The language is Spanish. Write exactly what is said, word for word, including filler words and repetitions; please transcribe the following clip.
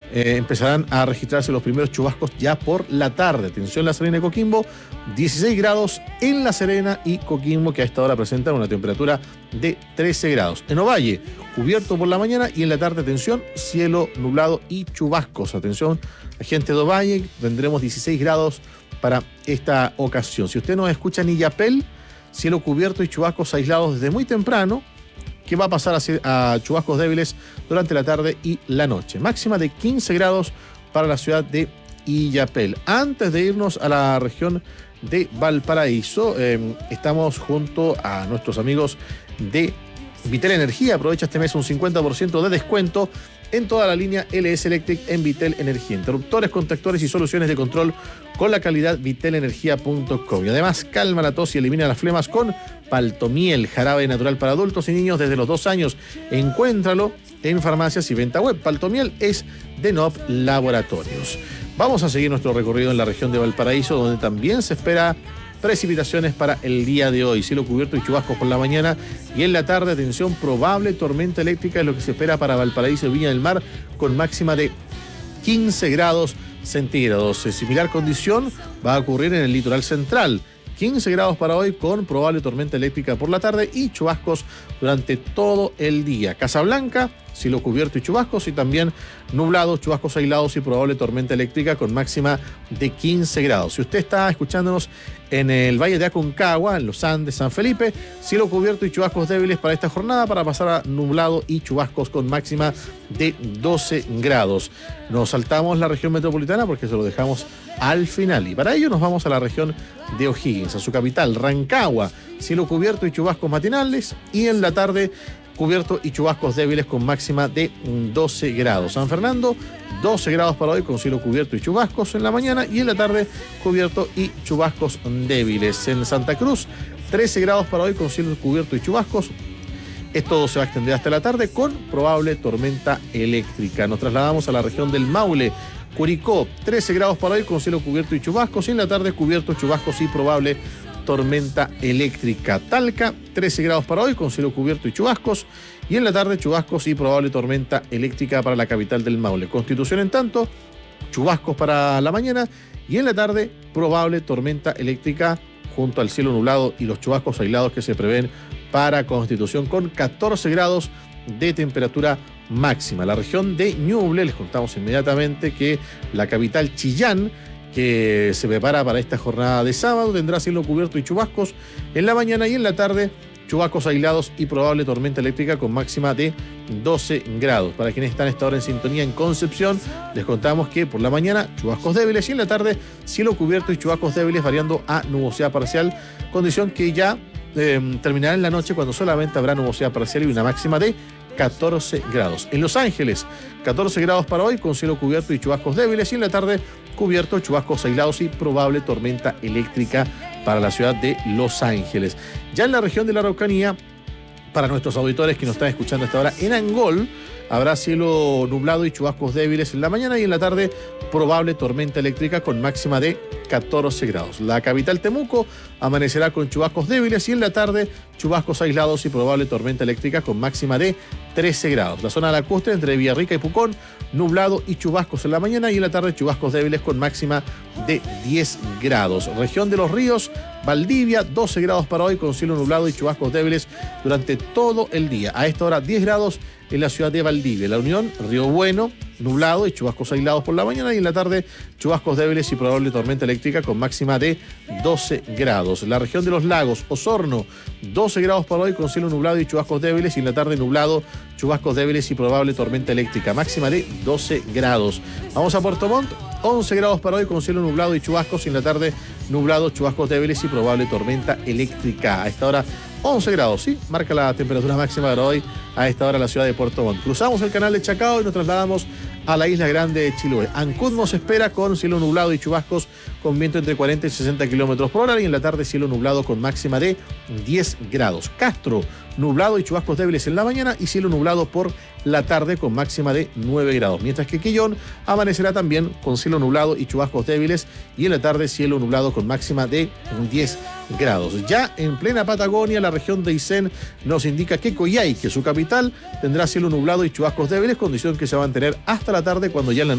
eh, empezarán a registrarse los primeros chubascos ya por la tarde. Atención, La Serena y Coquimbo, dieciséis grados en La Serena y Coquimbo, que a esta hora presentan una temperatura de trece grados. En Ovalle, cubierto por la mañana y en la tarde, atención, cielo nublado y chubascos. Atención, la gente de Ovalle, tendremos dieciséis grados para esta ocasión. Si usted nos escucha en Illapel, cielo cubierto y chubascos aislados desde muy temprano, que va a pasar a, a chubascos débiles durante la tarde y la noche. Máxima de quince grados para la ciudad de Illapel. Antes de irnos a la región de Valparaíso, eh, estamos junto a nuestros amigos de Vitel Energía. Aprovecha este mes un cincuenta por ciento de descuento en toda la línea L S Electric en Vitel Energía. Interruptores, contactores y soluciones de control con la calidad vitel energía punto com. Y además, calma la tos y elimina las flemas con Paltomiel, jarabe natural para adultos y niños desde los dos años. Encuéntralo en farmacias y venta web. Paltomiel es de N O P Laboratorios. Vamos a seguir nuestro recorrido en la región de Valparaíso, donde también se espera precipitaciones para el día de hoy. Cielo cubierto y chubascos por la mañana y en la tarde, atención, probable tormenta eléctrica es lo que se espera para Valparaíso y Viña del Mar, con máxima de quince grados centígrados. Similar condición va a ocurrir en el litoral central. quince grados para hoy con probable tormenta eléctrica por la tarde y chubascos durante todo el día. Casablanca, cielo cubierto y chubascos, y también nublados, chubascos aislados y probable tormenta eléctrica con máxima de quince grados. Si usted está escuchándonos en el Valle de Aconcagua, en los Andes, San Felipe, cielo cubierto y chubascos débiles para esta jornada, para pasar a nublado y chubascos con máxima de doce grados. Nos saltamos la región metropolitana porque se lo dejamos al final, y para ello nos vamos a la región de O'Higgins, a su capital, Rancagua, cielo cubierto y chubascos matinales, y en la tarde cubierto y chubascos débiles con máxima de doce grados. San Fernando, doce grados para hoy con cielo cubierto y chubascos en la mañana, y en la tarde cubierto y chubascos débiles. En Santa Cruz, trece grados para hoy con cielo cubierto y chubascos. Esto se va a extender hasta la tarde con probable tormenta eléctrica. Nos trasladamos a la región del Maule. Curicó, trece grados para hoy con cielo cubierto y chubascos, y en la tarde cubierto, chubascos y probable tormenta eléctrica. Talca, trece grados para hoy con cielo cubierto y chubascos, y en la tarde chubascos y probable tormenta eléctrica para la capital del Maule. Constitución, en tanto, chubascos para la mañana y en la tarde probable tormenta eléctrica junto al cielo nublado y los chubascos aislados que se prevén para Constitución, con catorce grados de temperatura máxima. La región de Ñuble, les contamos inmediatamente que la capital Chillán, que se prepara para esta jornada de sábado, tendrá cielo cubierto y chubascos en la mañana, y en la tarde chubascos aislados y probable tormenta eléctrica con máxima de doce grados. Para quienes están a esta hora en sintonía en Concepción, les contamos que por la mañana chubascos débiles y en la tarde cielo cubierto y chubascos débiles variando a nubosidad parcial, condición que ya eh, terminará en la noche, cuando solamente habrá nubosidad parcial y una máxima de catorce grados. En Los Ángeles, catorce grados para hoy con cielo cubierto y chubascos débiles, y en la tarde cubierto, chubascos aislados y probable tormenta eléctrica para la ciudad de Los Ángeles. Ya en la región de la Araucanía, para nuestros auditores que nos están escuchando hasta ahora, en Angol habrá cielo nublado y chubascos débiles en la mañana, y en la tarde probable tormenta eléctrica con máxima de catorce grados. La capital Temuco amanecerá con chubascos débiles, y en la tarde chubascos aislados y probable tormenta eléctrica con máxima de trece grados. La zona lacustre entre Villarrica y Pucón, nublado y chubascos en la mañana, y en la tarde chubascos débiles con máxima de diez grados. Región de los Ríos, Valdivia, doce grados para hoy con cielo nublado y chubascos débiles durante todo el día. A esta hora diez grados en la ciudad de Valdivia. La Unión, Río Bueno, nublado y chubascos aislados por la mañana, y en la tarde chubascos débiles y probable tormenta eléctrica con máxima de doce grados. La región de los Lagos, Osorno, doce grados para hoy con cielo nublado y chubascos débiles, y en la tarde nublado, chubascos débiles y probable tormenta eléctrica, máxima de doce grados. Vamos a Puerto Montt, once grados para hoy con cielo nublado y chubascos, y en la tarde nublado, chubascos débiles y probable tormenta eléctrica. A esta hora once grados, sí, marca la temperatura máxima de hoy a esta hora en la ciudad de Puerto Montt. Cruzamos el canal de Chacao y nos trasladamos a la isla grande de Chiloé. Ancud nos espera con cielo nublado y chubascos con viento entre cuarenta y sesenta kilómetros por hora, y en la tarde cielo nublado con máxima de diez grados. Castro, nublado y chubascos débiles en la mañana, y cielo nublado por la tarde con máxima de nueve grados. Mientras que Quillón amanecerá también con cielo nublado y chubascos débiles, y en la tarde cielo nublado con máxima de diez grados. Ya en plena Patagonia, la región de Aysén nos indica que Coyhai, que su capital, tendrá cielo nublado y chubascos débiles, condición que se va a mantener hasta la tarde, cuando ya en la